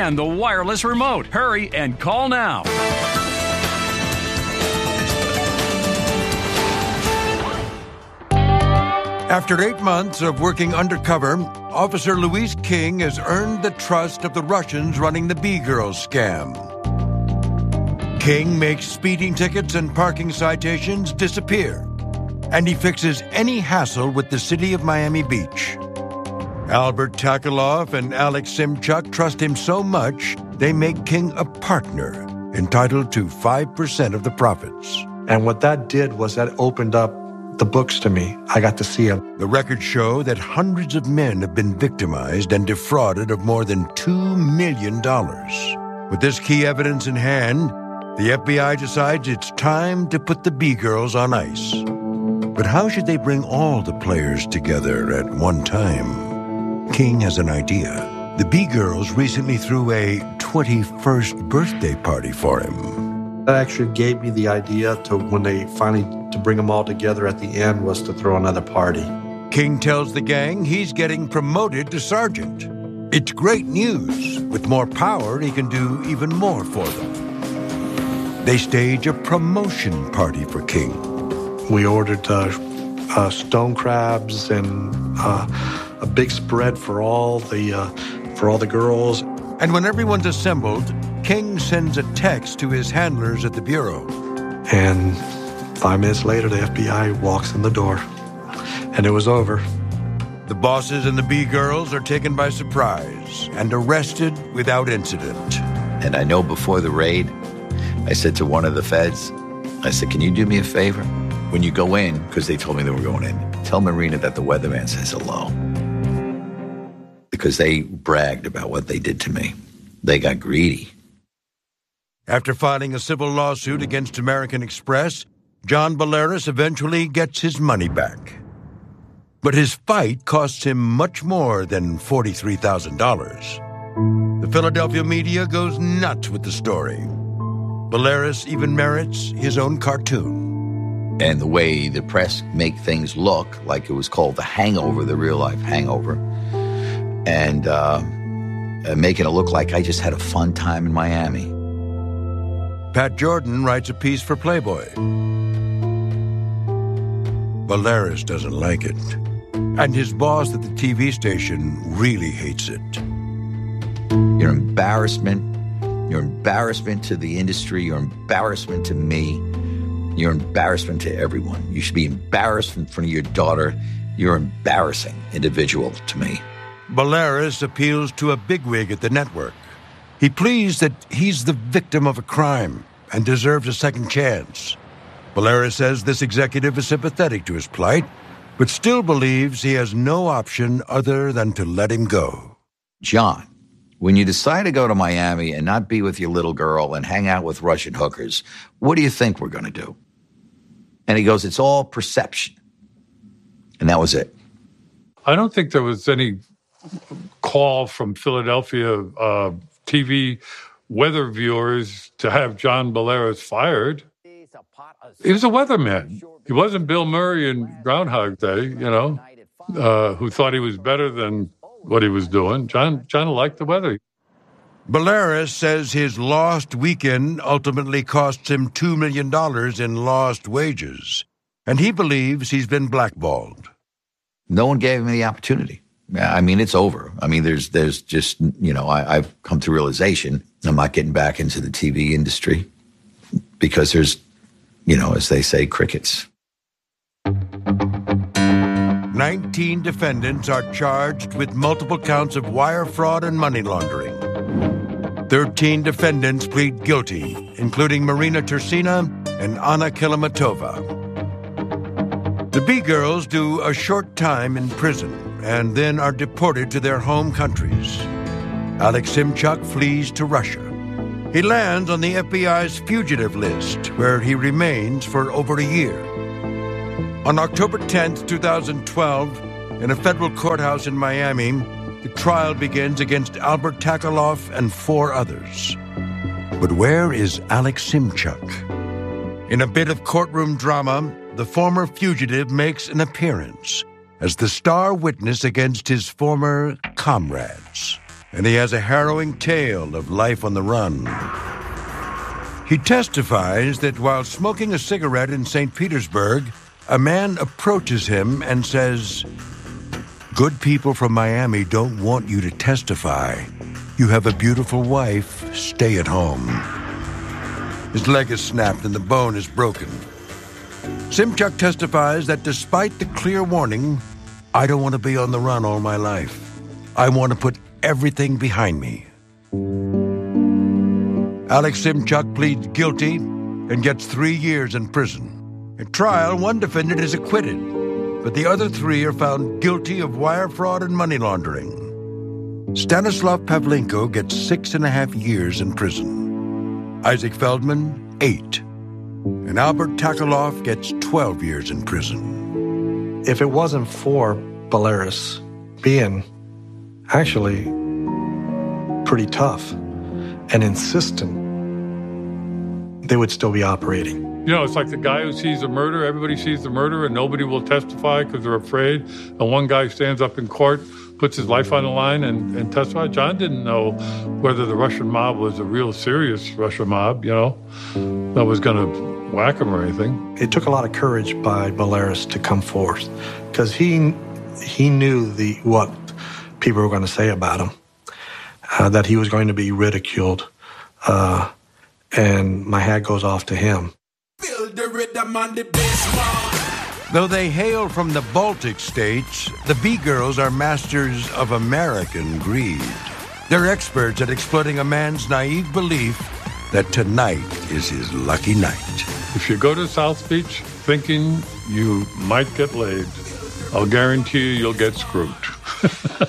and the wireless remote. Hurry and call now. After 8 months of working undercover, Officer Luis King has earned the trust of the Russians running the B-Girls scam. King makes speeding tickets and parking citations disappear, and he fixes any hassle with the city of Miami Beach. Albert Takeloff and Alex Simchuk trust him so much, they make King a partner, entitled to 5% of the profits. And what that did was that opened up the books to me. I got to see them. The records show that hundreds of men have been victimized and defrauded of more than $2 million. With this key evidence in hand, the FBI decides it's time to put the B-Girls on ice. But how should they bring all the players together at one time? King has an idea. The B-Girls recently threw a 21st birthday party for him. That actually gave me the idea to when they finally to bring them all together at the end was to throw another party. King tells the gang he's getting promoted to sergeant. It's great news. With more power, he can do even more for them. They stage a promotion party for King. We ordered stone crabs and a big spread for all the girls. And when everyone's assembled, King sends a text to his handlers at the bureau. And 5 minutes later, the FBI walks in the door, and it was over. The bosses and the B-Girls are taken by surprise and arrested without incident. And I know before the raid, I said to one of the feds, I said, can you do me a favor? When you go in, because they told me they were going in, tell Marina that the weatherman says hello. Because they bragged about what they did to me. They got greedy. After filing a civil lawsuit against American Express, John Bolaris eventually gets his money back. But his fight costs him much more than $43,000. The Philadelphia media goes nuts with the story. Bolaris even merits his own cartoon. And the way the press make things look like it was called The Hangover, the real-life hangover, and making it look like I just had a fun time in Miami. Pat Jordan writes a piece for Playboy. Bolaris doesn't like it, and his boss at the TV station really hates it. You're embarrassment. You're embarrassment to the industry. You're embarrassment to me. You're embarrassment to everyone. You should be embarrassed in front of your daughter. You're an embarrassing individual to me. Bolaris appeals to a bigwig at the network. He pleads that he's the victim of a crime and deserves a second chance. Bolaris says this executive is sympathetic to his plight, but still believes he has no option other than to let him go. John, when you decide to go to Miami and not be with your little girl and hang out with Russian hookers, what do you think we're going to do? And he goes, it's all perception. And that was it. I don't think there was any call from Philadelphia TV weather viewers to have John Bolaris fired. He was a weatherman. He wasn't Bill Murray in Groundhog Day, who thought he was better than what he was doing. John liked the weather. Bolaris says his lost weekend ultimately costs him $2 million in lost wages, and he believes he's been blackballed. No one gave him the opportunity. I mean, it's over. I mean, there's just, I've come to realization I'm not getting back into the TV industry because there's, as they say, crickets. 19 defendants are charged with multiple counts of wire fraud and money laundering. 13 defendants plead guilty, including Marina Tersina and Anna Kilomatova. The B-Girls do a short time in prison and then are deported to their home countries. Alex Simchuk flees to Russia. He lands on the FBI's fugitive list, where he remains for over a year. On October 10th, 2012, in a federal courthouse in Miami, the trial begins against Albert Takeloff and 4 others. But where is Alex Simchuk? In a bit of courtroom drama, the former fugitive makes an appearance as the star witness against his former comrades. and he has a harrowing tale of life on the run. He testifies that while smoking a cigarette in St. Petersburg, a man approaches him and says, "Good people from Miami don't want you to testify. You have a beautiful wife. Stay at home." His leg is snapped and the bone is broken. Simchuk testifies that despite the clear warning, "I don't want to be on the run all my life. I want to put everything behind me." Alex Simchuk pleads guilty and gets 3 years in prison. At trial, one defendant is acquitted, but the other 3 are found guilty of wire fraud and money laundering. Stanislav Pavlenko gets 6.5 years in prison. Isaac Feldman, 8. And Albert Takalov gets 12 years in prison. If it wasn't for Balearis being actually pretty tough and insistent, they would still be operating. You know, it's like the guy who sees a murder, everybody sees the murder, and nobody will testify because they're afraid. And one guy stands up in court, puts his life on the line, and testifies. John didn't know whether the Russian mob was a real serious Russian mob, you know, that was going to whack him or anything. It took a lot of courage by Balearis to come forth because he knew what people were going to say about him, that he was going to be ridiculed, and my hat goes off to him. Though they hail from the Baltic states, the B-Girls are masters of American greed. They're experts at exploiting a man's naive belief that tonight is his lucky night. If you go to South Beach thinking you might get laid, I'll guarantee you'll get screwed.